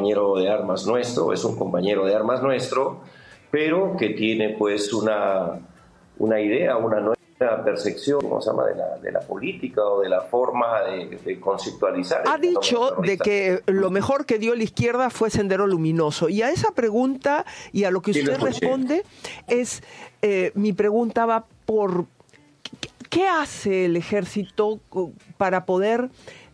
compañero de armas nuestro, es un compañero de armas nuestro, pero que tiene pues una idea, una nueva percepción, ¿cómo se llama?, de la política o de la forma de conceptualizar. Ha dicho de que lo mejor que dio la izquierda fue Sendero Luminoso. Y a esa pregunta y a lo que usted responde es, mi pregunta va por, ¿qué hace el ejército para poder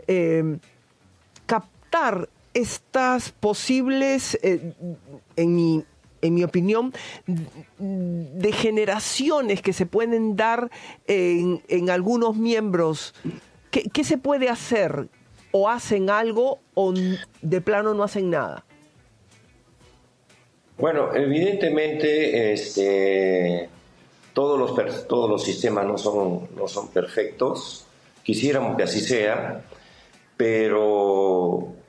captar estas posibles, en mi opinión, degeneraciones que se pueden dar en algunos miembros? ¿Qué se puede hacer? ¿O hacen algo o de plano no hacen nada? Bueno, evidentemente todos los sistemas no son perfectos. Quisiéramos que así sea, pero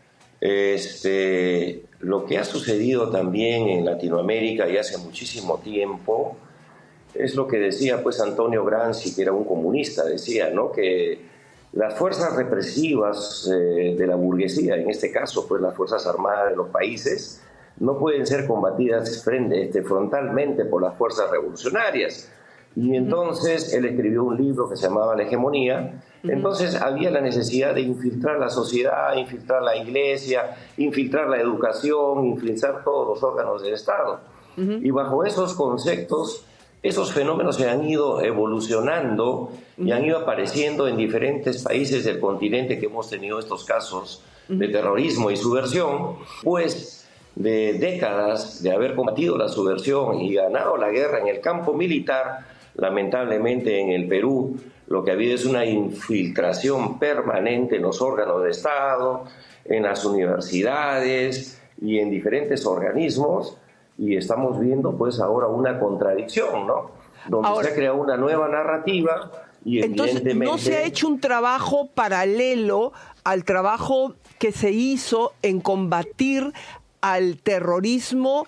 lo que ha sucedido también en Latinoamérica y hace muchísimo tiempo es lo que decía pues Antonio Gramsci, que era un comunista, decía, ¿no?, que las fuerzas represivas de la burguesía, en este caso pues las fuerzas armadas de los países, no pueden ser combatidas frontalmente por las fuerzas revolucionarias. Y entonces él escribió un libro que se llamaba La Hegemonía. Entonces había la necesidad de infiltrar la sociedad, infiltrar la iglesia, infiltrar la educación, infiltrar todos los órganos del Estado. Y bajo esos conceptos, esos fenómenos se han ido evolucionando y han ido apareciendo en diferentes países del continente que hemos tenido estos casos de terrorismo y subversión, pues de décadas de haber combatido la subversión y ganado la guerra en el campo militar. Lamentablemente en el Perú lo que ha habido es una infiltración permanente en los órganos de Estado, en las universidades y en diferentes organismos, y estamos viendo pues ahora una contradicción, ¿no?, donde se ha creado una nueva narrativa y evidentemente... Entonces, ¿no se ha hecho un trabajo paralelo al trabajo que se hizo en combatir al terrorismo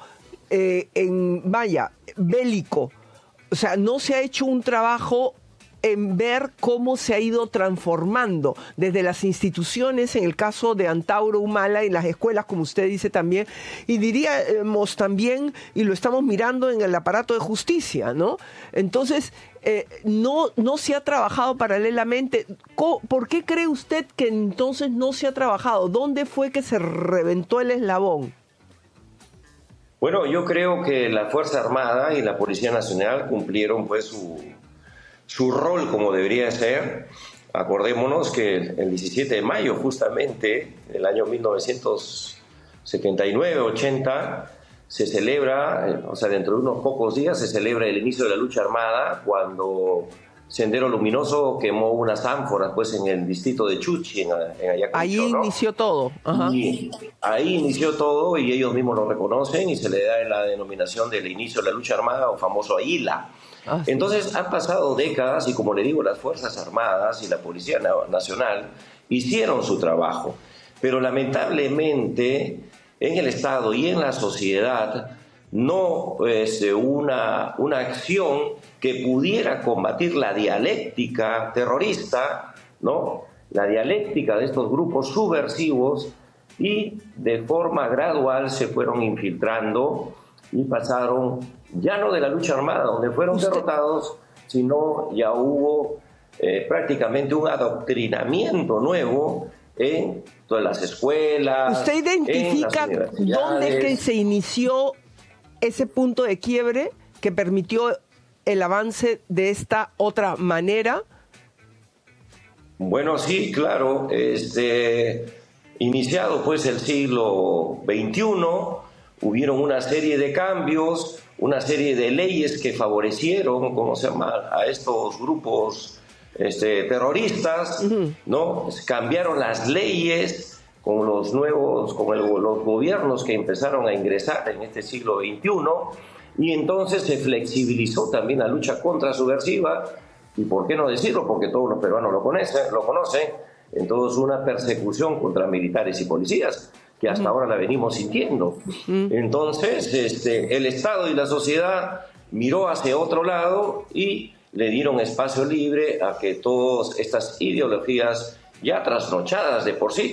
bélico? O sea, no se ha hecho un trabajo en ver cómo se ha ido transformando desde las instituciones, en el caso de Antauro Humala, y las escuelas, como usted dice también, y diríamos también, y lo estamos mirando en el aparato de justicia, ¿no? Entonces, no se ha trabajado paralelamente. ¿Por qué cree usted que entonces no se ha trabajado? ¿Dónde fue que se reventó el eslabón? Bueno, yo creo que la Fuerza Armada y la Policía Nacional cumplieron pues su rol como debería ser. Acordémonos que el 17 de mayo, justamente, del año 1979-80, se celebra, o sea, dentro de unos pocos días, se celebra el inicio de la lucha armada, cuando Sendero Luminoso quemó unas ánforas pues en el distrito de Chuchi, en Ayacucho. Ahí ¿no? inició todo. Ajá. Y ahí inició todo, y ellos mismos lo reconocen, y se le da la denominación del inicio de la lucha armada, o famoso AILA. Entonces han pasado décadas, y como le digo, las Fuerzas Armadas y la Policía Nacional hicieron su trabajo, pero lamentablemente en el Estado y en la sociedad no es una acción que pudiera combatir la dialéctica terrorista, ¿no?, la dialéctica de estos grupos subversivos, y de forma gradual se fueron infiltrando y pasaron ya no de la lucha armada, donde fueron derrotados, sino ya hubo prácticamente un adoctrinamiento nuevo en todas las escuelas. ¿Usted identifica dónde es que se inició ese punto de quiebre que permitió el avance de esta otra manera? Bueno, sí, claro. Iniciado pues el siglo XXI, hubieron una serie de cambios, una serie de leyes que favorecieron, ¿cómo se llama?, a estos grupos terroristas, ¿no? Cambiaron las leyes con los nuevos, los gobiernos que empezaron a ingresar en este siglo XXI, y entonces se flexibilizó también la lucha contrasubversiva, y por qué no decirlo, porque todos los peruanos lo conocen. Entonces, una persecución contra militares y policías que hasta ahora la venimos sintiendo. Entonces, el Estado y la sociedad miró hacia otro lado y le dieron espacio libre a que todas estas ideologías ya trasnochadas de por sí,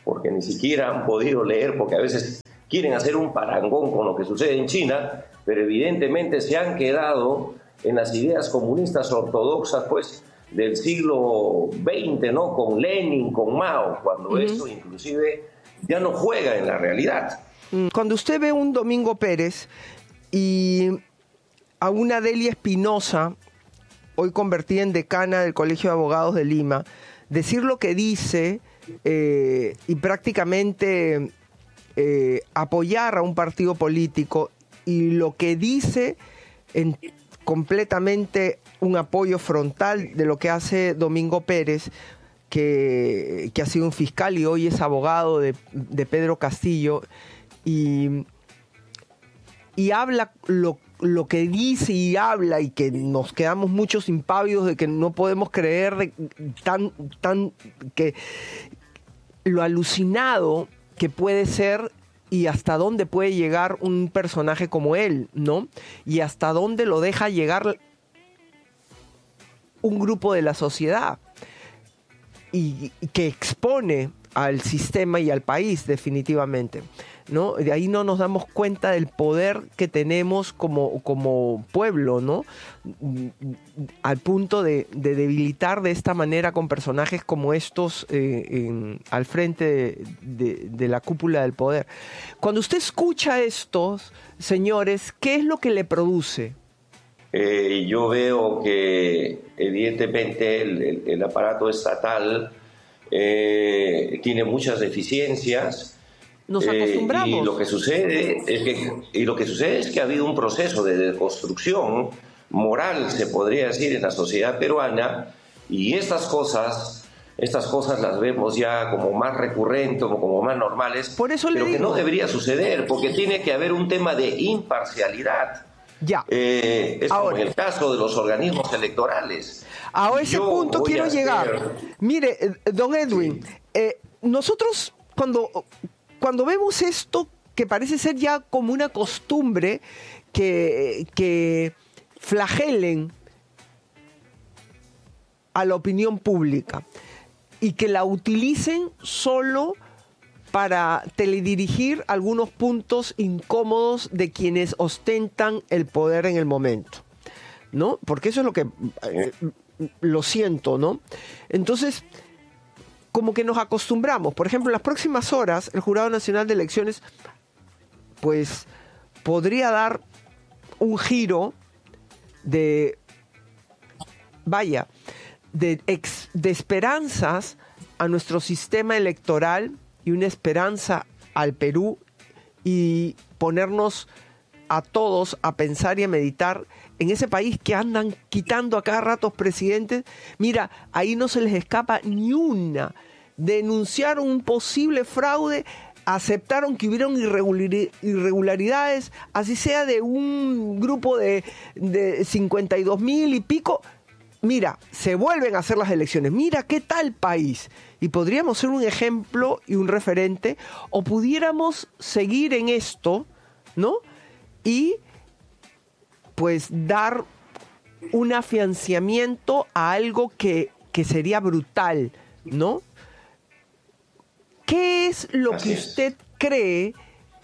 porque ni siquiera han podido leer, porque a veces quieren hacer un parangón con lo que sucede en China, pero evidentemente se han quedado en las ideas comunistas ortodoxas, pues, del siglo XX, ¿no? Con Lenin, con Mao, cuando esto inclusive ya no juega en la realidad. Cuando usted ve un Domingo Pérez y a una Delia Espinosa, hoy convertida en decana del Colegio de Abogados de Lima, decir lo que dice y prácticamente apoyar a un partido político, y lo que dice en completamente un apoyo frontal de lo que hace Domingo Pérez, que ha sido un fiscal y hoy es abogado de Pedro Castillo, y habla lo que dice y habla, y que nos quedamos muchos impávidos de que no podemos creer que lo alucinado que puede ser y hasta dónde puede llegar un personaje como él, ¿no? Y hasta dónde lo deja llegar un grupo de la sociedad y que expone al sistema y al país definitivamente, ¿no? De ahí no nos damos cuenta del poder que tenemos como pueblo, ¿no? Al punto de debilitar de esta manera con personajes como estos al frente de la cúpula del poder. Cuando usted escucha a estos señores, ¿qué es lo que le produce? Yo veo que evidentemente el aparato estatal tiene muchas deficiencias. Nos acostumbramos. Y lo que sucede es que ha habido un proceso de deconstrucción moral, se podría decir, en la sociedad peruana, y estas cosas las vemos ya como más recurrentes, como más normales. Por eso pero le que digo, no debería suceder, porque tiene que haber un tema de imparcialidad. Ya. Es como en el caso de los organismos electorales. A ese punto quiero llegar. Mire, don Edwin, nosotros cuando vemos esto, que parece ser ya como una costumbre, que flagelen a la opinión pública y que la utilicen solo para teledirigir algunos puntos incómodos de quienes ostentan el poder en el momento, ¿no? Porque eso es lo que lo siento, ¿no? Entonces, como que nos acostumbramos. Por ejemplo, en las próximas horas, el Jurado Nacional de Elecciones, pues, podría dar un giro de esperanzas a nuestro sistema electoral y una esperanza al Perú, y ponernos a todos a pensar y a meditar en ese país que andan quitando a cada rato presidentes. Mira, ahí no se les escapa ni una. Denunciaron un posible fraude, aceptaron que hubieron irregularidades, así sea de un grupo de 52,000 y pico. Mira, se vuelven a hacer las elecciones. Mira qué tal país. Y podríamos ser un ejemplo y un referente, o pudiéramos seguir en esto, ¿no? Y pues dar un afianzamiento a algo que sería brutal, ¿no? ¿Qué es lo que usted cree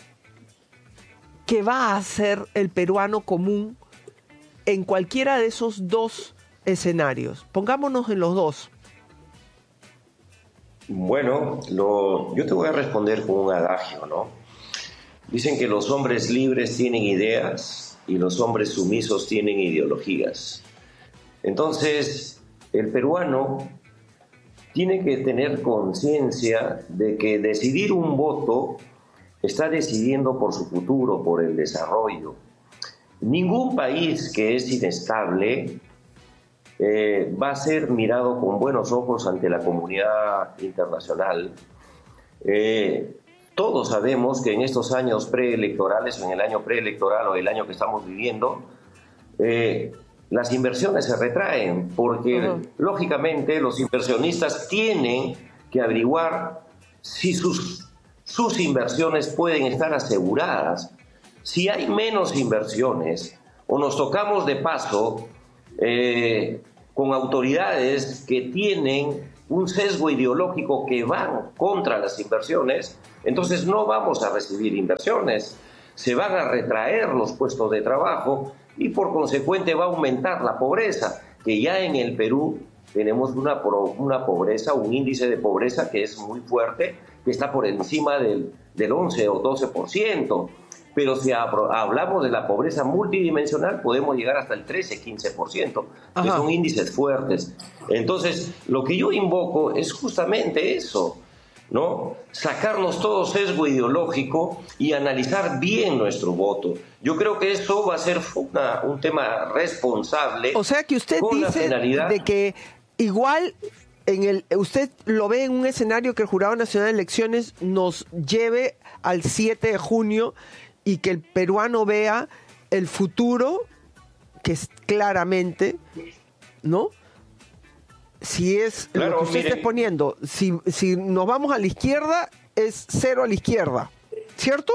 que va a hacer el peruano común en cualquiera de esos dos escenarios? Pongámonos en los dos. Bueno, yo te voy a responder con un adagio, ¿no? Dicen que los hombres libres tienen ideas y los hombres sumisos tienen ideologías. Entonces, el peruano tiene que tener conciencia de que decidir un voto está decidiendo por su futuro, por el desarrollo. Ningún país que es inestable va a ser mirado con buenos ojos ante la comunidad internacional. Todos sabemos que en estos años preelectorales, o en el año preelectoral o el año que estamos viviendo, las inversiones se retraen porque, lógicamente, los inversionistas tienen que averiguar si sus inversiones pueden estar aseguradas. Si hay menos inversiones o nos tocamos de paso con autoridades que tienen un sesgo ideológico que van contra las inversiones, entonces no vamos a recibir inversiones, se van a retraer los puestos de trabajo y por consecuente va a aumentar la pobreza, que ya en el Perú tenemos una pobreza, un índice de pobreza que es muy fuerte, que está por encima del 11 o 12%. Pero si hablamos de la pobreza multidimensional, podemos llegar hasta el 13-15%, que son índices fuertes. Entonces, lo que yo invoco es justamente eso, ¿no? Sacarnos todo sesgo ideológico y analizar bien nuestro voto. Yo creo que eso va a ser un tema responsable. O sea que usted dice de que igual usted lo ve en un escenario que el Jurado Nacional de Elecciones nos lleve al 7 de junio y que el peruano vea el futuro, que es claramente, ¿no? Si es claro, lo que usted está exponiendo, si nos vamos a la izquierda, es 0 a la izquierda, ¿cierto?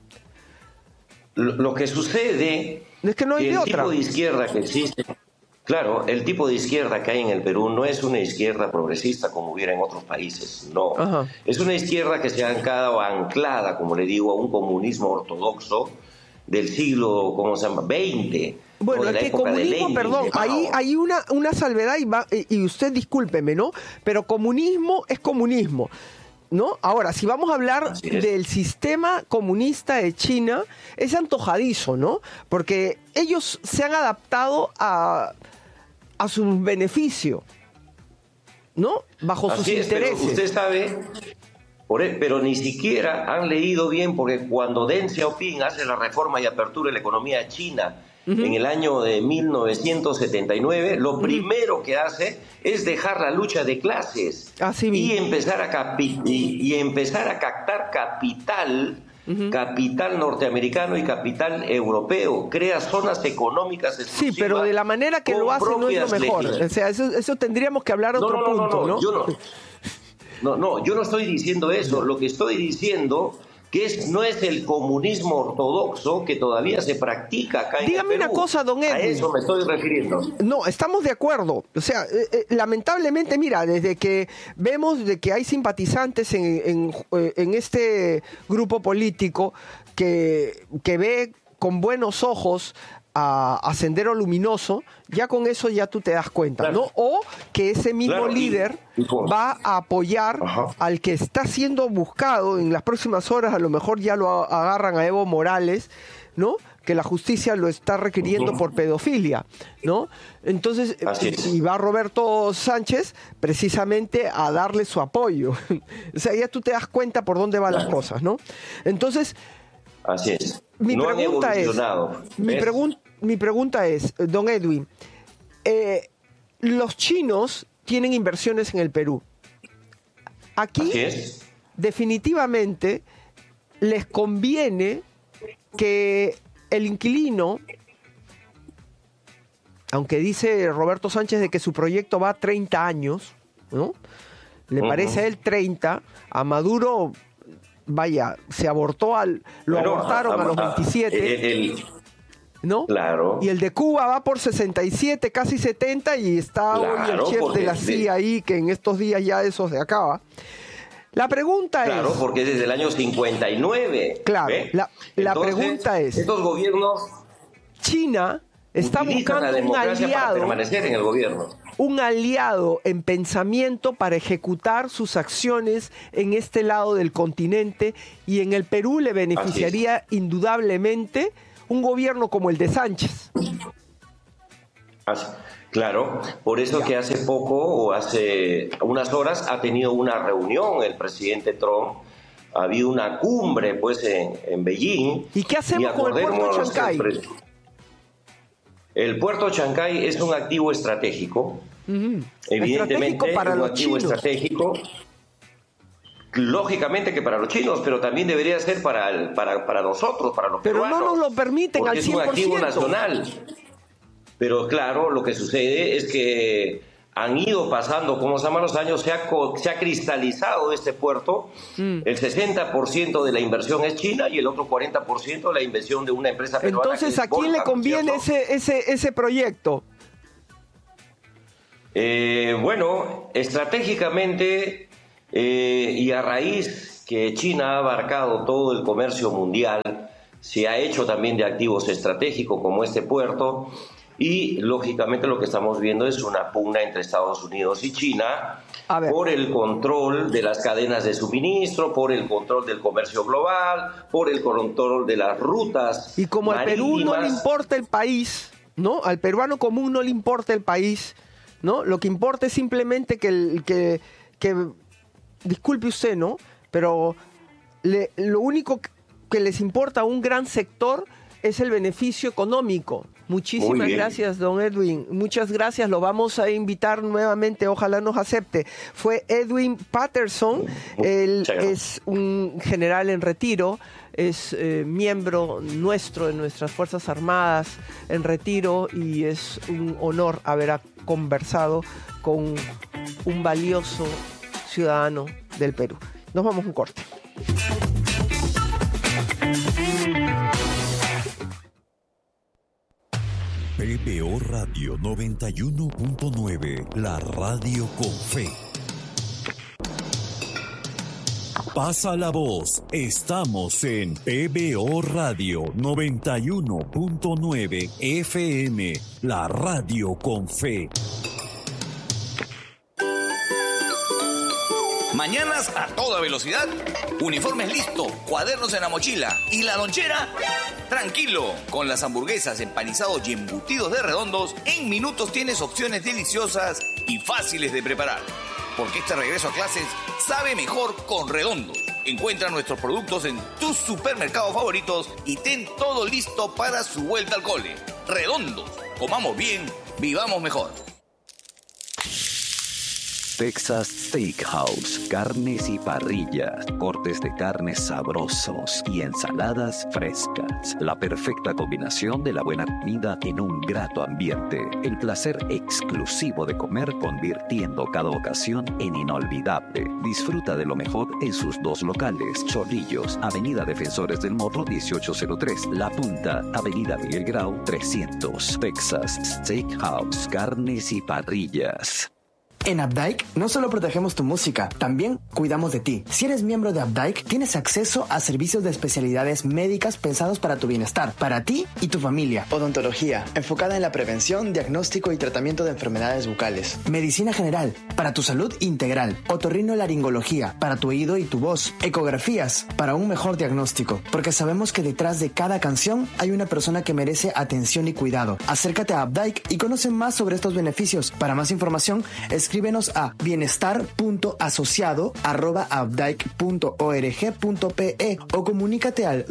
Lo que sucede es que no hay el otra. Tipo de izquierda que existe, claro, el tipo de izquierda que hay en el Perú no es una izquierda progresista como hubiera en otros países, no. Ajá. Es una izquierda que se ha quedado anclada, como le digo, a un comunismo ortodoxo del siglo, ¿cómo se llama?, XX. Bueno, es que comunismo, perdón, hay una salvedad y usted discúlpeme, ¿no? Pero comunismo es comunismo, ¿no? Ahora, si vamos a hablar del sistema comunista de China, es antojadizo, ¿no? Porque ellos se han adaptado a su beneficio, ¿no? Bajo sus intereses. Pero usted sabe, pero ni siquiera han leído bien, porque cuando Deng Xiaoping hace la reforma y apertura de la economía china en el año de 1979, lo primero que hace es dejar la lucha de clases y empezar a captar capital, capital norteamericano y capital europeo. Crea zonas económicas exclusivas. Sí, pero de la manera que lo hace no es lo mejor. O sea, eso tendríamos que hablar otro punto, ¿no? Yo no estoy diciendo eso. Lo que estoy diciendo que no es el comunismo ortodoxo que todavía se practica acá en el Perú. Dígame una cosa, don Edwin. A eso me estoy refiriendo. No, estamos de acuerdo. O sea, lamentablemente, mira, desde que vemos de que hay simpatizantes en este grupo político que ve con buenos ojos a Sendero Luminoso, ya con eso ya tú te das cuenta, claro, ¿no? O que ese mismo líder va a apoyar al que está siendo buscado en las próximas horas, a lo mejor ya lo agarran a Evo Morales, ¿no? Que la justicia lo está requiriendo por pedofilia, ¿no? Entonces, y va Roberto Sánchez precisamente a darle su apoyo. O sea, ya tú te das cuenta por dónde van las cosas, ¿no? Entonces, así es. Mi pregunta es, don Edwin, los chinos tienen inversiones en el Perú. Aquí, definitivamente, les conviene que el inquilino, aunque dice Roberto Sánchez de que su proyecto va a 30 años, ¿no? Le parece a él 30, a Maduro, vaya, se abortó abortaron a los 27, ¿no? Claro. Y el de Cuba va por 67, casi 70, y está hoy el chef de la CIA ahí, que en estos días ya eso se acaba. La pregunta es... Claro, porque es desde el año 59. Claro, la pregunta es... Estos gobiernos... China está buscando un aliado para permanecer en el gobierno. Un aliado en pensamiento para ejecutar sus acciones en este lado del continente, y en el Perú le beneficiaría indudablemente un gobierno como el de Sánchez. Claro, por eso que hace poco o hace unas horas ha tenido una reunión el presidente Trump. Había una cumbre pues en Beijing. ¿Y qué hacemos con el puerto de Chancay? El puerto de Chancay es un activo estratégico. Evidentemente es un activo estratégico. Lógicamente que para los chinos, pero también debería ser para nosotros, para los peruanos. Pero no nos lo permiten al 100%. Es un activo nacional. Pero claro, lo que sucede es que han ido pasando, como se llaman los años, se ha cristalizado este puerto. El 60% de la inversión es china y el otro 40% de la inversión de una empresa peruana. Entonces, ¿a quién le conviene ese proyecto? Bueno, estratégicamente y a raíz que China ha abarcado todo el comercio mundial, se ha hecho también de activos estratégicos como este puerto, y lógicamente lo que estamos viendo es una pugna entre Estados Unidos y China por el control de las cadenas de suministro, por el control del comercio global, por el control de las rutas. Y como al Perú no le importa el país, ¿no? Al peruano común no le importa el país, ¿no? Lo que importa es simplemente que disculpe usted, ¿no? Pero lo único que les importa a un gran sector es el beneficio económico. Muchísimas gracias, don Edwin. Muchas gracias. Lo vamos a invitar nuevamente. Ojalá nos acepte. Fue Edwin Patterson. Él es un general en retiro. Es miembro nuestro de nuestras Fuerzas Armadas en retiro. Y es un honor haber conversado con un valioso ciudadano del Perú. Nos vamos a un corte. PBO Radio 91.9, la radio con fe. Pasa la voz, estamos en PBO Radio 91.9 FM, la radio con fe. Mañanas a toda velocidad, uniformes listos, cuadernos en la mochila y la lonchera. Tranquilo, con las hamburguesas, empanizados y embutidos de Redondos, en minutos tienes opciones deliciosas y fáciles de preparar. Porque este regreso a clases sabe mejor con Redondos. Encuentra nuestros productos en tus supermercados favoritos y ten todo listo para su vuelta al cole. Redondos, comamos bien, vivamos mejor. Texas Steakhouse, carnes y parrillas, cortes de carnes sabrosos y ensaladas frescas. La perfecta combinación de la buena comida en un grato ambiente. El placer exclusivo de comer convirtiendo cada ocasión en inolvidable. Disfruta de lo mejor en sus dos locales. Chorrillos, Avenida Defensores del Morro 1803. La Punta, Avenida Miguel Grau 300. Texas Steakhouse, carnes y parrillas. En Updike no solo protegemos tu música, también cuidamos de ti. Si eres miembro de Updike, tienes acceso a servicios de especialidades médicas pensados para tu bienestar, para ti y tu familia. Odontología, enfocada en la prevención, diagnóstico y tratamiento de enfermedades bucales. Medicina general, para tu salud integral. Otorrinolaringología, para tu oído y tu voz. Ecografías, para un mejor diagnóstico. Porque sabemos que detrás de cada canción hay una persona que merece atención y cuidado. Acércate a Updike y conoce más sobre estos beneficios. Para más información, escríbenos a bienestar.asociado@updike.org.pe o comunícate al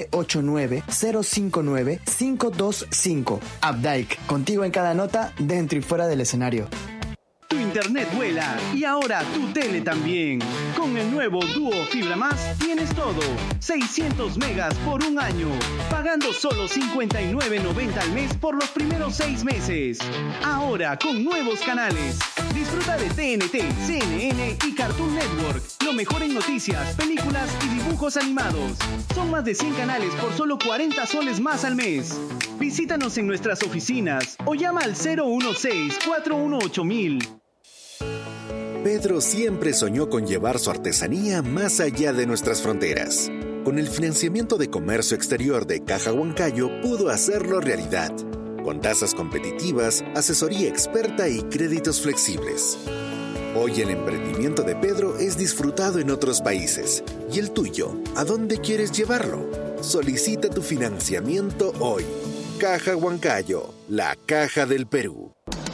989-059-525. Updike, contigo en cada nota, dentro y fuera del escenario. Tu internet vuela y ahora tu tele también. Con el nuevo Duo Fibra Más tienes todo. 600 megas por un año, pagando solo $59.90 al mes por los primeros 6 meses. Ahora con nuevos canales. Disfruta de TNT, CNN y Cartoon Network. Lo mejor en noticias, películas y dibujos animados. Son más de 100 canales por solo 40 soles más al mes. Visítanos en nuestras oficinas o llama al 016-418-1000. Pedro siempre soñó con llevar su artesanía más allá de nuestras fronteras. Con el financiamiento de comercio exterior de Caja Huancayo pudo hacerlo realidad, con tasas competitivas, asesoría experta y créditos flexibles. Hoy el emprendimiento de Pedro es disfrutado en otros países. ¿Y el tuyo? ¿A dónde quieres llevarlo? Solicita tu financiamiento hoy. Caja Huancayo, la caja del Perú.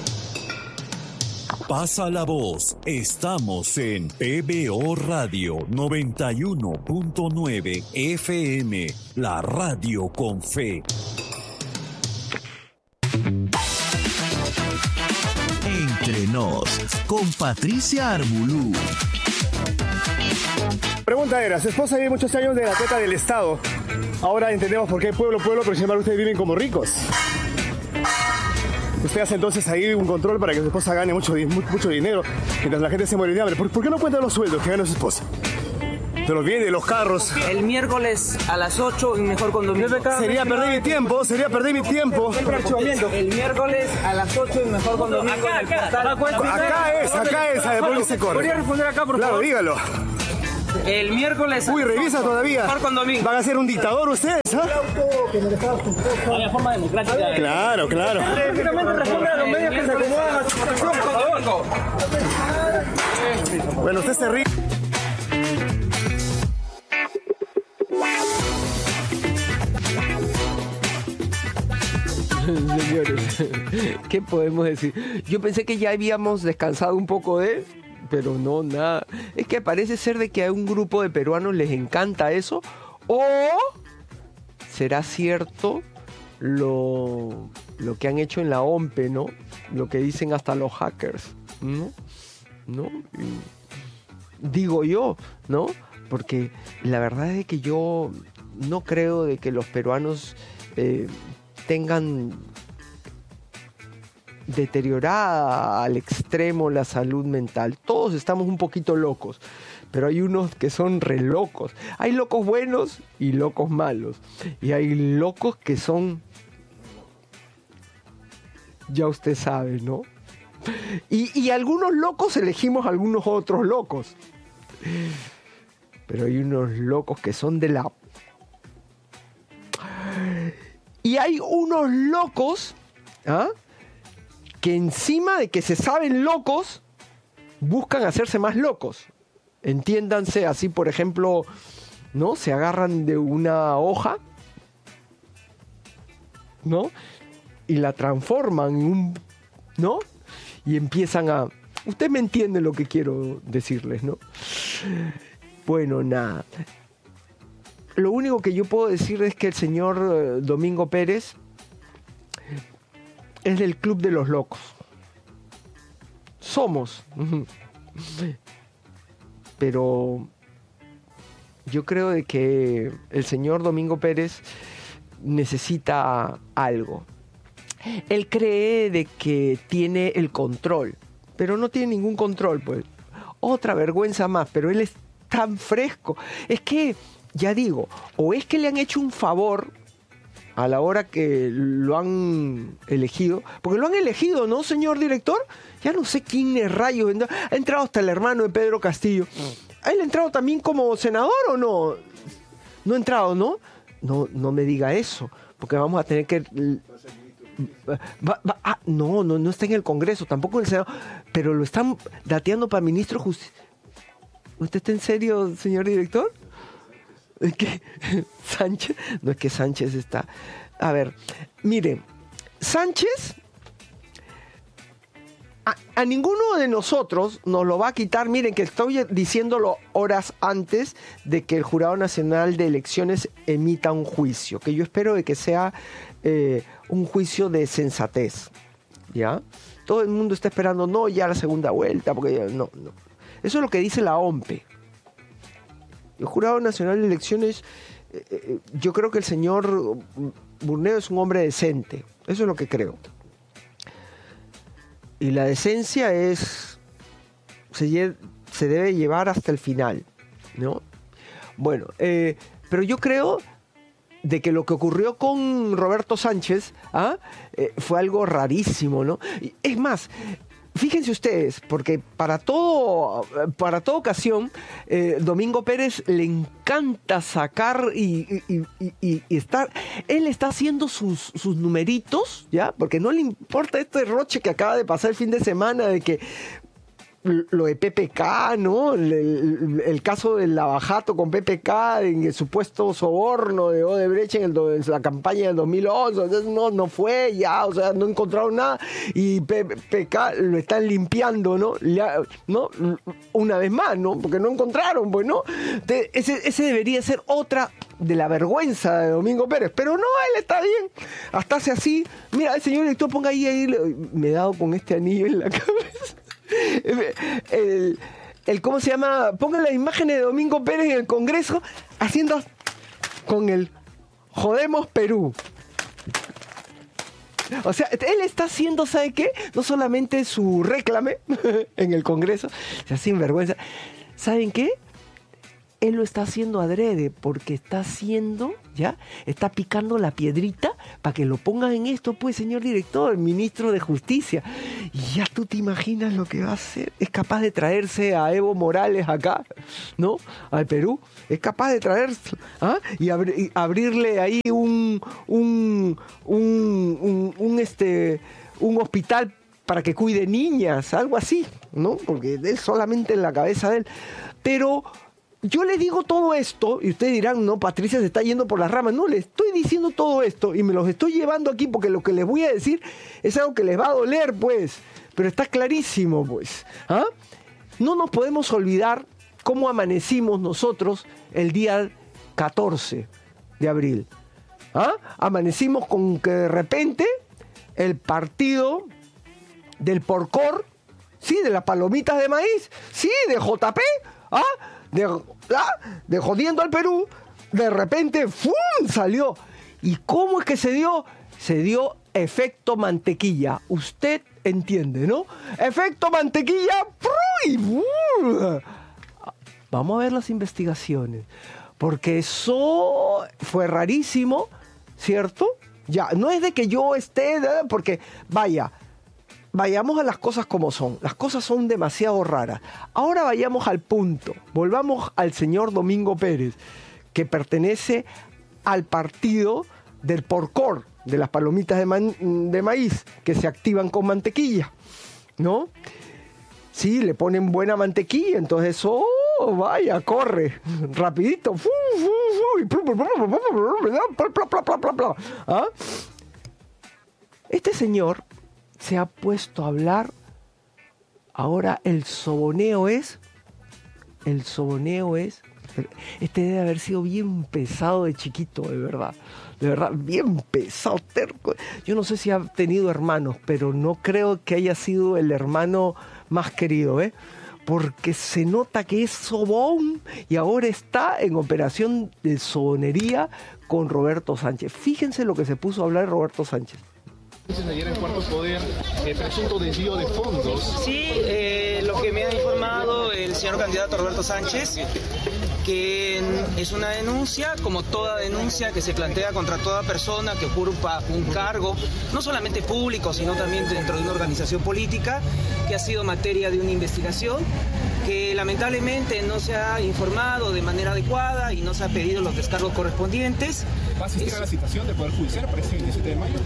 Pasa la voz, estamos en PBO Radio 91.9 FM, la radio con fe. Entre nos, con Patricia Armbulú. Pregunta era, su esposa vive muchos años de la teta del Estado. Ahora entendemos por qué pueblo, pero sin embargo ustedes viven como ricos. Usted hace entonces ahí un control para que su esposa gane mucho dinero, mientras la gente se muere de hambre. ¿Por qué no cuenta los sueldos que gana su esposa? De los bienes, de los carros. El miércoles a las 8 en Mejor Condominio. Sería perder mi tiempo. El miércoles a las 8 en Mejor Condominio. Acá es. A ver, ¿por qué se corre? ¿Podría responder acá, por favor? Claro, dígalo. El miércoles... Uy, revisa todavía. Mejor Condominio. ¿Van a ser un dictador ustedes? Hay forma democrática. Claro. Prácticamente responde a los medios que se acomodan a su situación. Bueno, usted se ríe. Señores, ¿qué podemos decir? Yo pensé que ya habíamos descansado un poco pero no, nada. Es que parece ser de que a un grupo de peruanos les encanta eso, o será cierto lo que han hecho en la OMPE, ¿no? Lo que dicen hasta los hackers, ¿no? Digo yo, ¿no? Porque la verdad es que yo no creo de que los peruanos tengan deteriorada al extremo la salud mental. Todos estamos un poquito locos, pero hay unos que son re locos. Hay locos buenos y locos malos. Y hay locos que son... Ya usted sabe, ¿no? Y algunos locos elegimos algunos otros locos. Pero hay unos locos que son de la... Y hay unos locos, que encima de que se saben locos, buscan hacerse más locos. Entiéndanse, así por ejemplo, ¿no? Se agarran de una hoja, ¿no? Y la transforman en un... ¿no? Y empiezan a... Usted me entiende lo que quiero decirles, ¿no? Bueno, nada. Lo único que yo puedo decir es que el señor Domingo Pérez es del club de los locos. Somos. Pero yo creo de que el señor Domingo Pérez necesita algo. Él cree de que tiene el control, pero no tiene ningún control, pues. Otra vergüenza más, pero él es tan fresco. Es que, ya digo, o es que le han hecho un favor a la hora que lo han elegido, porque lo han elegido, ¿no, señor director? Ya no sé quién es rayos. Ha entrado hasta el hermano de Pedro Castillo. ¿Ha él entrado también como senador o no? No ha entrado, ¿no? No me diga eso, porque vamos a tener que... No está en el Congreso, tampoco en el Senado, pero lo están dateando para ministro de Justicia. ¿Usted está en serio, señor director? ¿Es que Sánchez? No, es que Sánchez está... A ver, mire, Sánchez a ninguno de nosotros nos lo va a quitar. Miren que estoy diciéndolo horas antes de que el Jurado Nacional de Elecciones emita un juicio, que yo espero de que sea un juicio de sensatez, ¿ya? Todo el mundo está esperando, no, ya la segunda vuelta, porque ya, no. Eso es lo que dice la OMPE. El Jurado Nacional de Elecciones, yo creo que el señor Burneo es un hombre decente. Eso es lo que creo. Y la decencia se debe llevar hasta el final, ¿no? Bueno, pero yo creo de que lo que ocurrió con Roberto Sánchez fue algo rarísimo, ¿no? Es más, fíjense ustedes, porque para toda ocasión, Domingo Pérez le encanta sacar y estar... Él está haciendo sus numeritos, ¿ya? Porque no le importa este roche que acaba de pasar el fin de semana de que... Lo de PPK, ¿no? El caso del lavajato con PPK, en el supuesto soborno de Odebrecht en la campaña del 2011. Entonces, no fue ya, o sea, no encontraron nada. Y PPK lo están limpiando, ¿no? Una vez más, ¿no? Porque no encontraron, pues, ¿no? Ese debería ser otra de la vergüenza de Domingo Pérez. Pero no, él está bien. Hasta hace así. Mira, el señor director, ponga ahí. Me he dado con este anillo en la cabeza. ¿Cómo se llama? Pongan las imágenes de Domingo Pérez en el Congreso haciendo con el Jodemos Perú. O sea, él está haciendo, ¿sabe qué? No solamente su réclame en el Congreso, o sea, sin vergüenza. ¿Saben qué? él lo está haciendo adrede, porque está picando la piedrita para que lo pongan en esto, pues, señor director, el ministro de Justicia. Y ya tú te imaginas lo que va a hacer. Es capaz de traerse a Evo Morales acá, ¿no? Al Perú. Es capaz de traerse, y abrirle ahí un hospital para que cuide niñas, algo así, ¿no? Porque es solamente en la cabeza de él. Pero yo le digo todo esto, y ustedes dirán, no, Patricia se está yendo por las ramas. No, le estoy diciendo todo esto y me los estoy llevando aquí porque lo que les voy a decir es algo que les va a doler, pues. Pero está clarísimo, pues. No nos podemos olvidar cómo amanecimos nosotros el día 14 de abril. Amanecimos con que de repente el partido del Porcor, sí, de las palomitas de maíz, sí, de JP, de Jodiendo al Perú, de repente ¡fum!, salió. ¿Y cómo es que se dio? Se dio efecto mantequilla. Usted entiende, ¿no? Efecto mantequilla. Vamos a ver las investigaciones, porque eso fue rarísimo, ¿cierto? Ya, no es de que yo esté, porque vayamos a las cosas como son. Las cosas son demasiado raras. Ahora vayamos al punto. Volvamos al señor Domingo Pérez, que pertenece al partido del Porcor, de las palomitas de maíz, que se activan con mantequilla, ¿no? Sí, le ponen buena mantequilla, entonces vaya, corre rapidito. Este señor se ha puesto a hablar. Ahora el soboneo es, este debe haber sido bien pesado de chiquito, de verdad, bien pesado, terco. Yo no sé si ha tenido hermanos, pero no creo que haya sido el hermano más querido, porque se nota que es sobón y ahora está en operación de sobonería con Roberto Sánchez. Fíjense lo que se puso a hablar Roberto Sánchez. Ayer en Cuarto Poder, presunto desvío de fondos. Sí, lo que me ha informado el señor candidato Roberto Sánchez, que es una denuncia, como toda denuncia que se plantea contra toda persona que ocupa un cargo, no solamente público, sino también dentro de una organización política, que ha sido materia de una investigación, que lamentablemente no se ha informado de manera adecuada y no se ha pedido los descargos correspondientes. ¿Va a asistir a la citación del Poder Judicial para este 27 de mayo?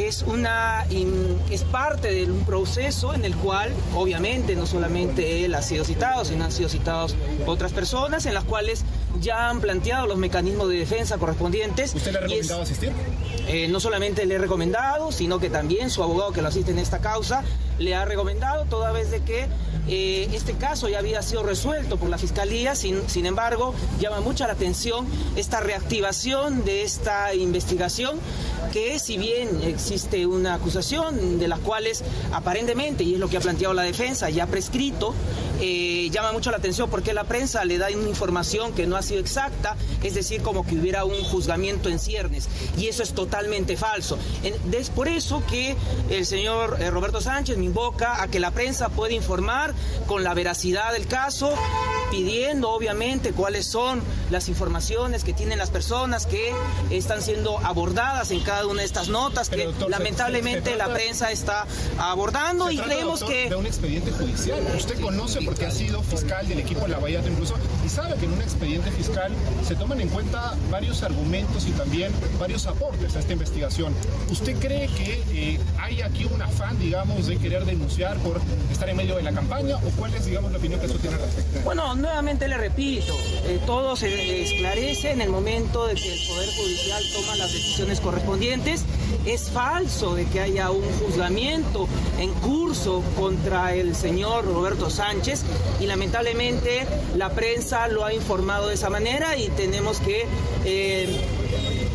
Es parte de un proceso en el cual, obviamente, no solamente él ha sido citado, sino han sido citados otras personas en las cuales ya han planteado los mecanismos de defensa correspondientes. ¿Usted le ha recomendado asistir? No solamente le he recomendado, sino que también su abogado que lo asiste en esta causa le ha recomendado, toda vez de que este caso ya había sido resuelto por la Fiscalía. Sin embargo, llama mucha la atención esta reactivación de esta investigación, que si bien existe una acusación de las cuales aparentemente, y es lo que ha planteado la defensa, ya prescrito, llama mucho la atención porque la prensa le da una información que no ha sido exacta, es decir, como que hubiera un juzgamiento en ciernes, y eso es totalmente falso. Es por eso que el señor Roberto Sánchez me invoca a que la prensa pueda informar con la veracidad del caso, pidiendo obviamente cuáles son las informaciones que tienen las personas que están siendo abordadas en cada una de estas notas. Pero, que doctor, lamentablemente la prensa está abordando, y creemos que... de un expediente judicial. Usted conoce porque ha sido fiscal del equipo de Lavallato incluso, y sabe que en un expediente fiscal se toman en cuenta varios argumentos y también varios aportes a esta investigación. ¿Usted cree que hay aquí un afán, digamos, de querer denunciar por estar en medio de la campaña, o cuál es, digamos, la opinión que usted tiene al respecto? Bueno, nuevamente le repito, todo se esclarece en el momento de que el Poder Judicial toma las decisiones correspondientes. Es falso de que haya un juzgamiento en curso contra el señor Roberto Sánchez, y lamentablemente la prensa lo ha informado de esa manera, y tenemos que indicar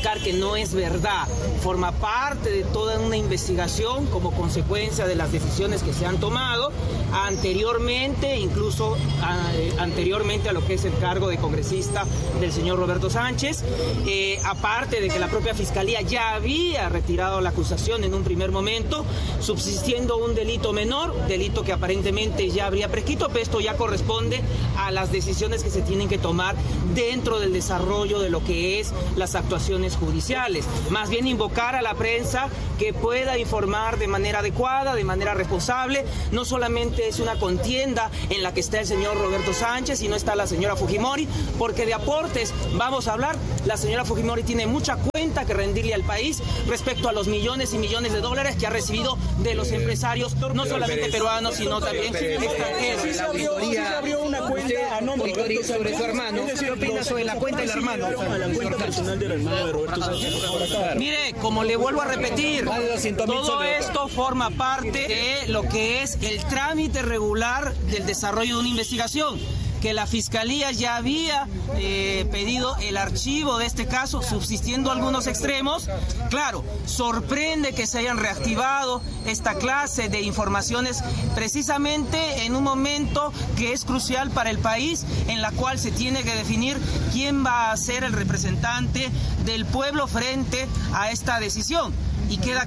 indicar que no es verdad. Forma parte de toda una investigación como consecuencia de las decisiones que se han tomado anteriormente, incluso anteriormente a lo que es el cargo de congresista del señor Roberto Sánchez. Aparte de que la propia Fiscalía ya había retirado la acusación en un primer momento, subsistiendo un delito menor, delito que aparentemente ya habría prescrito, pero esto ya corresponde a las decisiones que se tienen que tomar dentro del desarrollo de lo que es las actuaciones judiciales. Más bien invocar a la prensa que pueda informar de manera adecuada, de manera responsable. No solamente es una contienda en la que está el señor Roberto Sánchez, sino está la señora Fujimori, porque de aportes vamos a hablar. La señora Fujimori tiene mucha cuenta que rendirle al país respecto a los millones y millones de dólares que ha recibido de los empresarios, no solamente peruanos, sino también extranjeros. Sí se abrió una cuenta a nombre sobre su hermano. ¿Qué opina sobre la cuenta del hermano? La cuenta personal del hermano de Roberto Sánchez. Mire, como le vuelvo a repetir, todo esto forma parte de lo que es el trámite regular del desarrollo de una investigación, que la Fiscalía ya había pedido el archivo de este caso, subsistiendo algunos extremos. Claro, sorprende que se hayan reactivado esta clase de informaciones precisamente en un momento que es crucial para el país, en la cual se tiene que definir quién va a ser el representante del pueblo frente a esta decisión. Y queda...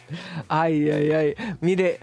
Ay. Mire...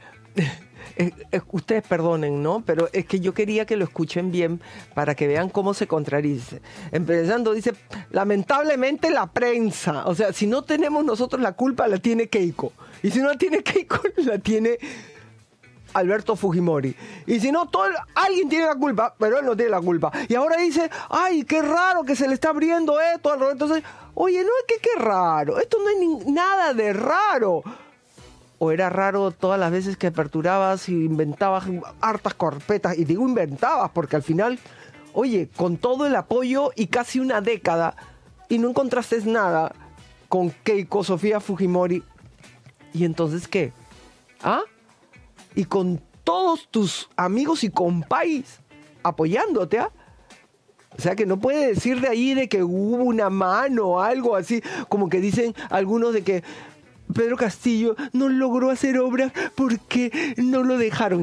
ustedes perdonen, ¿no? Pero es que yo quería que lo escuchen bien para que vean cómo se contradice. Empezando, dice, lamentablemente la prensa. O sea, si no tenemos nosotros la culpa, la tiene Keiko. Y si no la tiene Keiko, la tiene Alberto Fujimori. Y si no, alguien tiene la culpa, pero él no tiene la culpa. Y ahora dice, ay, qué raro que se le está abriendo esto al Roberto. Entonces, oye, no es que qué raro. Esto no es nada de raro. O era raro todas las veces que aperturabas y inventabas hartas carpetas. Y digo inventabas porque al final, oye, con todo el apoyo y casi una década, y no encontraste nada con Keiko, Sofía Fujimori. ¿Y entonces qué? ¿Ah? Y con todos tus amigos y compáis apoyándote, ¿ah? O sea que no puede decir de ahí de que hubo una mano o algo así, como que dicen algunos de que Pedro Castillo no logró hacer obras porque no lo dejaron.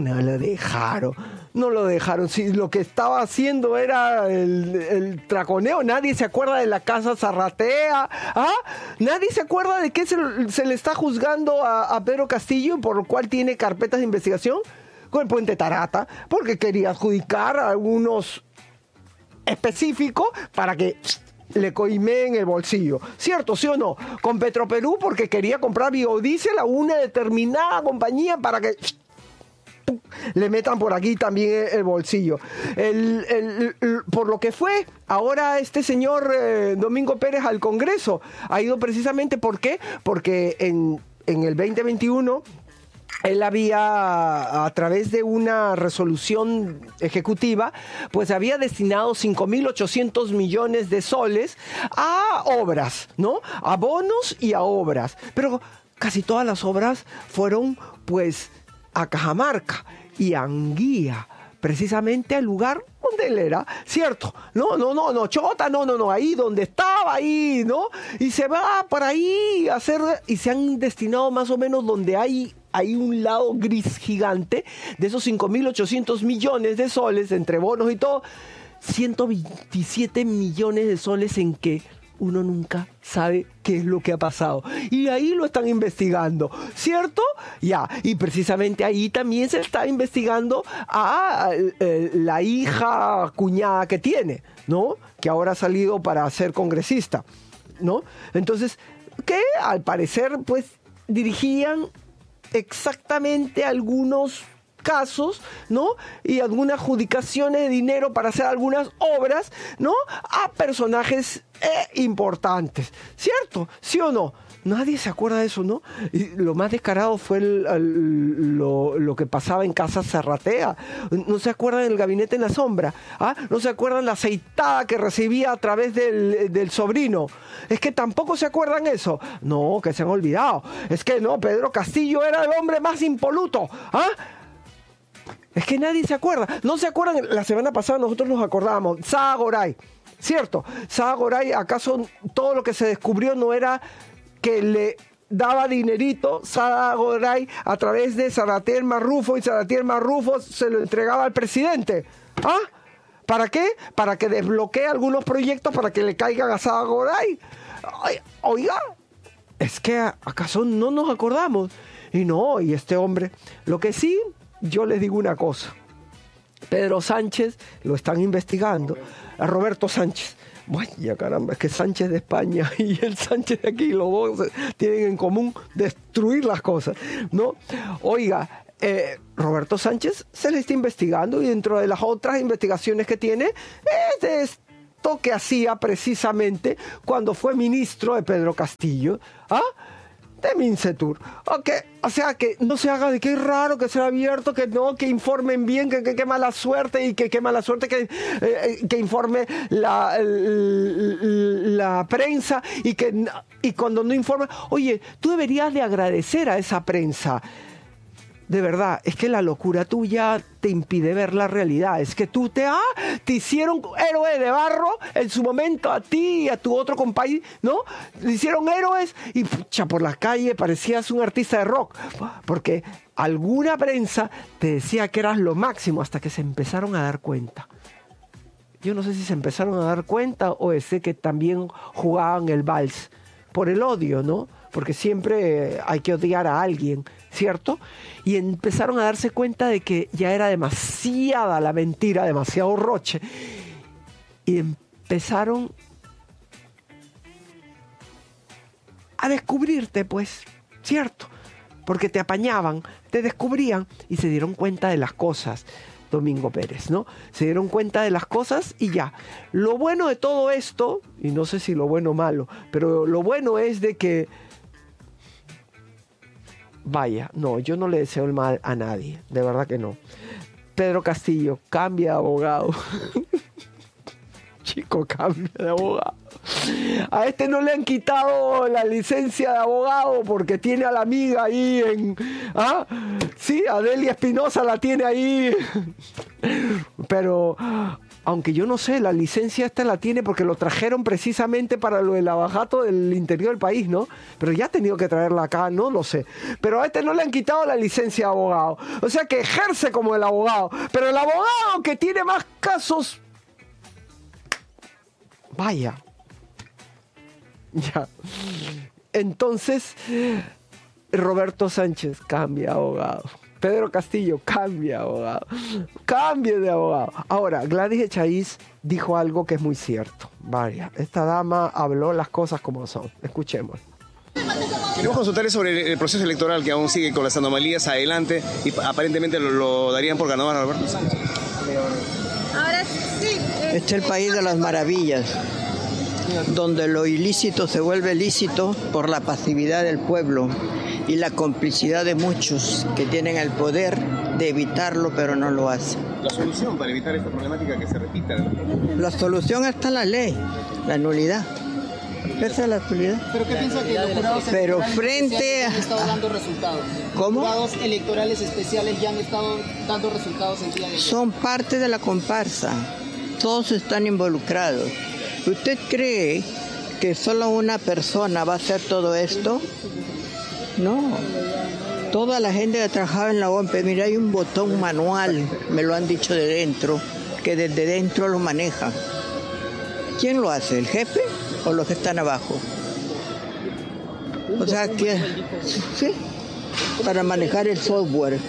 No lo dejaron. Si lo que estaba haciendo era el traconeo, nadie se acuerda de la casa Zarratea. ¿Ah? Nadie se acuerda de que se le está juzgando a Pedro Castillo, por lo cual tiene carpetas de investigación con el puente Tarata, porque quería adjudicar a algunos específicos para que le coimeen el bolsillo, ¿cierto? ¿Sí o no? Con Petroperú porque quería comprar biodiesel a una determinada compañía para que le metan por aquí también el bolsillo. Por lo que fue ahora este señor Domingo Pérez al Congreso ha ido precisamente, ¿por qué? Porque en el 2021 él había, a través de una resolución ejecutiva, pues había destinado 5.800 millones de soles a obras, ¿no? A bonos y a obras. Pero casi todas las obras fueron, pues, a Cajamarca y a Anguía, precisamente al lugar donde él era, ¿cierto? No, Chota, no, ahí donde estaba, ahí, ¿no? Y se va por ahí a hacer, y se han destinado más o menos donde hay un lado gris gigante, de esos 5.800 millones de soles, entre bonos y todo, 127 millones de soles en que uno nunca sabe qué es lo que ha pasado. Y ahí lo están investigando, ¿cierto? Ya, y precisamente ahí también se está investigando a la hija cuñada que tiene, ¿no? Que ahora ha salido para ser congresista, ¿no? Entonces, que al parecer, pues, dirigían exactamente algunos casos, ¿no? Y algunas adjudicaciones de dinero para hacer algunas obras, ¿no? A personajes importantes, ¿cierto? ¿Sí o no? Nadie se acuerda de eso, ¿no? Y lo más descarado fue lo que pasaba en Casa Zarratea. ¿No se acuerdan del gabinete en la sombra? ¿Ah? ¿No se acuerdan la aceitada que recibía a través del sobrino? Es que tampoco se acuerdan eso. No, que se han olvidado. Es que no, Pedro Castillo era el hombre más impoluto. ¿Ah? Es que nadie se acuerda. No se acuerdan, la semana pasada nosotros nos acordábamos. Sagoray. ¿cierto? Sada Goray, ¿acaso todo lo que se descubrió no era que le daba dinerito Sada Goray a través de Salatiel Marrufo y Salatiel Marrufo se lo entregaba al presidente? ¿Ah? ¿Para qué? Para que desbloquee algunos proyectos para que le caigan a Sada Goray. Oiga, es que ¿acaso no nos acordamos? Y no, y este hombre, lo que sí, yo les digo una cosa. Pedro Sánchez lo están investigando. A Roberto Sánchez. Bueno, ya caramba, es que Sánchez de España y el Sánchez de aquí, los dos tienen en común destruir las cosas, ¿no? Oiga, Roberto Sánchez se le está investigando y dentro de las otras investigaciones que tiene es de esto que hacía precisamente cuando fue ministro de Pedro Castillo, ¿ah? De Mincetur. Okay. O sea, que no se haga de qué raro, que sea abierto, que no, que informen bien, que qué mala suerte y que qué mala suerte que informe la prensa y cuando no informa, oye, tú deberías de agradecer a esa prensa. De verdad, es que la locura tuya te impide ver la realidad. Es que tú te hicieron héroe de barro en su momento a ti y a tu otro compañero, ¿no? Te hicieron héroes y pucha, por la calle parecías un artista de rock. Porque alguna prensa te decía que eras lo máximo hasta que se empezaron a dar cuenta. Yo no sé si se empezaron a dar cuenta o es que también jugaban el vals por el odio, ¿no? Porque siempre hay que odiar a alguien, ¿cierto? Y empezaron a darse cuenta de que ya era demasiada la mentira, demasiado roche. Y empezaron a descubrirte, pues, ¿cierto? Porque te apañaban, te descubrían y se dieron cuenta de las cosas. Domingo Pérez, ¿no? Se dieron cuenta de las cosas y ya. Lo bueno de todo esto, y no sé si lo bueno o malo, pero lo bueno es de que vaya, no, yo no le deseo el mal a nadie, de verdad que no. Pedro Castillo, cambia de abogado. Chico, cambia de abogado. A este no le han quitado la licencia de abogado porque tiene a la amiga ahí en... ¿Ah? Sí, Adelia Espinosa la tiene ahí. Pero... aunque yo no sé, la licencia esta la tiene porque lo trajeron precisamente para lo del abajato del interior del país, ¿no? Pero ya ha tenido que traerla acá, no lo sé. Pero a este no le han quitado la licencia de abogado. O sea que ejerce como el abogado. Pero el abogado que tiene más casos... Vaya. Ya. Entonces, Roberto Sánchez cambia abogado. Pedro Castillo, cambia abogado. Cambie de abogado. Ahora, Gladys Echaíz dijo algo que es muy cierto. Vaya, esta dama habló las cosas como son. Escuchemos. Queremos consultarle sobre el proceso electoral que aún sigue con las anomalías adelante y aparentemente lo darían por ganador a Roberto Sánchez. Ahora sí. Este es el país de las maravillas, donde lo ilícito se vuelve lícito por la pasividad del pueblo y la complicidad de muchos que tienen el poder de evitarlo, pero no lo hacen. La solución para evitar esta problemática que se repita. La solución está en la ley, la nulidad. Esa es la nulidad. ¿Pero qué piensa que los jurados pero frente han estado dando resultados? ¿Cómo? Los jurados electorales especiales ya han estado dando resultados el día de hoy. Son parte de la comparsa. Todos están involucrados. ¿Usted cree que solo una persona va a hacer todo esto? No. Toda la gente que trabajaba en la OMP, mira, hay un botón manual, me lo han dicho de dentro, que desde dentro lo maneja. ¿Quién lo hace? ¿El jefe o los que están abajo? O sea que, sí, para manejar el software,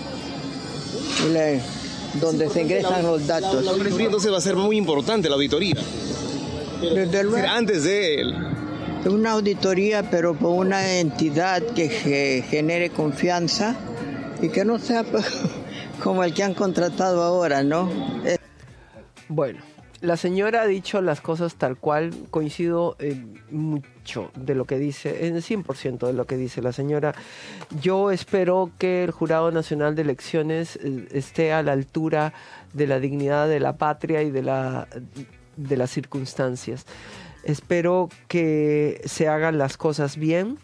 donde se ingresan los datos. La auditoría entonces va a ser muy importante, la auditoría. Desde luego. Antes de una auditoría, pero por una entidad que genere confianza y que no sea como el que han contratado ahora, ¿no? Bueno, la señora ha dicho las cosas tal cual, coincido mucho de lo que dice, en el 100% de lo que dice la señora. Yo espero que el Jurado Nacional de Elecciones esté a la altura de la dignidad de la patria y de las circunstancias. Espero que se hagan las cosas bien,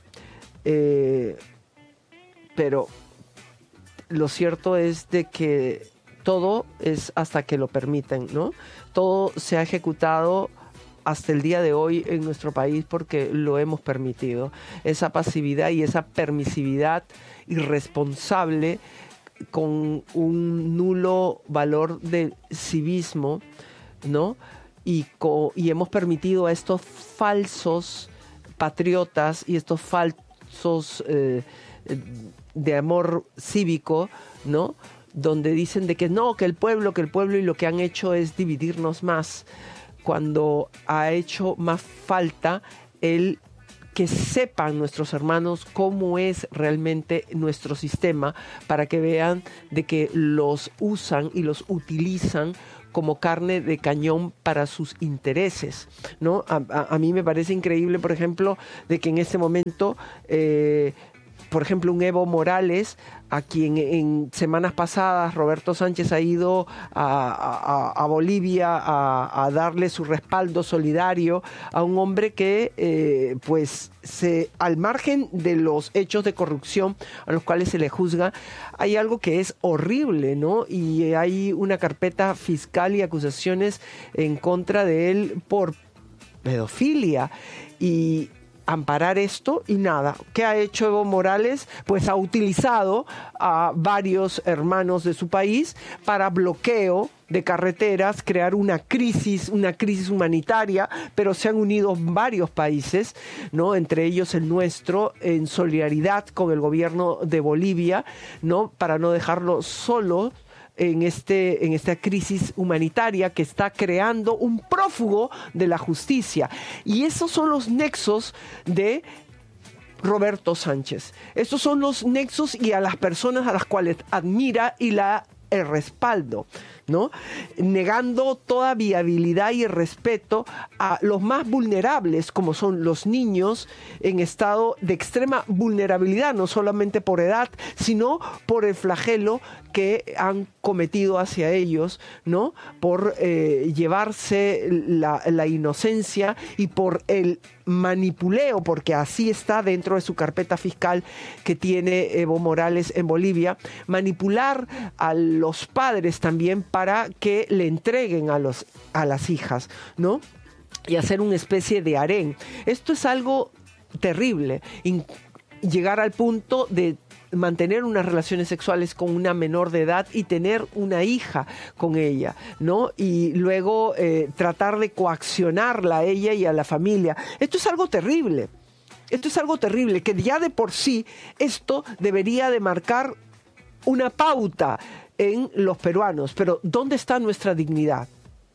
pero lo cierto es de que todo es hasta que lo permiten, ¿no? Todo se ha ejecutado hasta el día de hoy en nuestro país porque lo hemos permitido. Esa pasividad y esa permisividad irresponsable con un nulo valor del civismo, ¿no? Y hemos permitido a estos falsos patriotas y estos falsos de amor cívico, ¿no? Donde dicen de que no, que el pueblo, y lo que han hecho es dividirnos más, cuando ha hecho más falta el que sepan nuestros hermanos cómo es realmente nuestro sistema, para que vean de que los usan y los utilizan como carne de cañón para sus intereses, ¿no? A mí me parece increíble, por ejemplo, de que en este momento, por ejemplo, un Evo Morales, a quien en semanas pasadas Roberto Sánchez ha ido a Bolivia a darle su respaldo solidario a un hombre que, pues, al margen de los hechos de corrupción a los cuales se le juzga, hay algo que es horrible, ¿no? Y hay una carpeta fiscal y acusaciones en contra de él por pedofilia. Y amparar esto y nada. ¿Qué ha hecho Evo Morales? Pues ha utilizado a varios hermanos de su país para bloqueo de carreteras, crear una crisis humanitaria, pero se han unido varios países, ¿no? Entre ellos el nuestro, en solidaridad con el gobierno de Bolivia, ¿no? Para no dejarlo solo en esta crisis humanitaria que está creando un prófugo de la justicia. Y esos son los nexos de Roberto Sánchez. Estos son los nexos y a las personas a las cuales admira y el respaldo, ¿no? Negando toda viabilidad y respeto a los más vulnerables, como son los niños en estado de extrema vulnerabilidad, no solamente por edad, sino por el flagelo que han cometido hacia ellos, ¿no? Por llevarse la inocencia y por el manipuleo, porque así está dentro de su carpeta fiscal que tiene Evo Morales en Bolivia, manipular a los padres también para que le entreguen a las hijas, ¿no? Y hacer una especie de harén. Esto es algo terrible, llegar al punto de mantener unas relaciones sexuales con una menor de edad y tener una hija con ella, ¿no? Y luego tratar de coaccionarla a ella y a la familia. Esto es algo terrible. Esto es algo terrible, que ya de por sí esto debería de marcar una pauta en los peruanos. Pero ¿dónde está nuestra dignidad?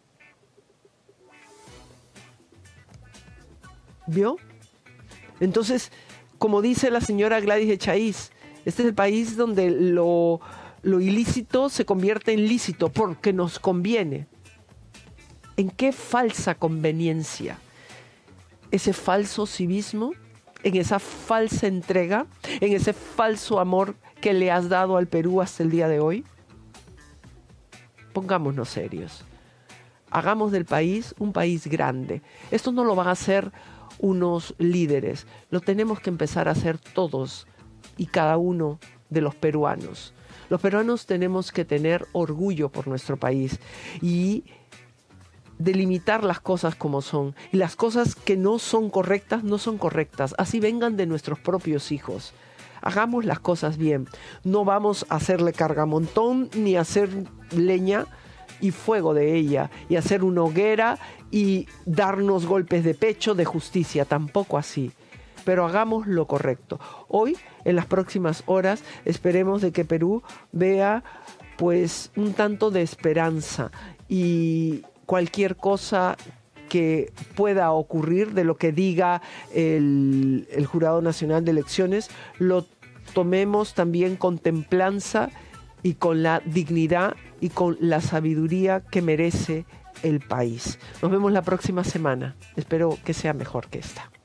¿Vio? Entonces, como dice la señora Gladys Echaíz, este es el país donde lo ilícito se convierte en lícito porque nos conviene. ¿En qué falsa conveniencia? ¿Ese falso civismo? ¿En esa falsa entrega? ¿En ese falso amor que le has dado al Perú hasta el día de hoy? Pongámonos serios. Hagamos del país un país grande. Esto no lo van a hacer unos líderes. Lo tenemos que empezar a hacer todos y cada uno de los peruanos. Los peruanos tenemos que tener orgullo por nuestro país y delimitar las cosas como son. Y las cosas que no son correctas, no son correctas. Así vengan de nuestros propios hijos. Hagamos las cosas bien. No vamos a hacerle cargamontón ni a hacer leña y fuego de ella y hacer una hoguera y darnos golpes de pecho de justicia. Tampoco así. Pero hagamos lo correcto. Hoy, en las próximas horas, esperemos de que Perú vea pues un tanto de esperanza y cualquier cosa que pueda ocurrir de lo que diga el Jurado Nacional de Elecciones, lo tomemos también con templanza y con la dignidad y con la sabiduría que merece el país. Nos vemos la próxima semana. Espero que sea mejor que esta.